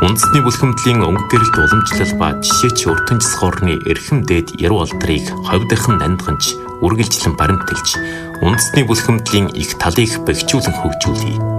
Үндэсний бүлхэмдлийн өнгө гэрэлт уламжлал ба жишээч өртөнж схорны эрхэм дээд яруу алдрыг ховдойхон нандганж үргэлжлэн баримтэлж үндэсний бүлхэмдлийн их талыг бэхжүүлэн хөгжүүлье.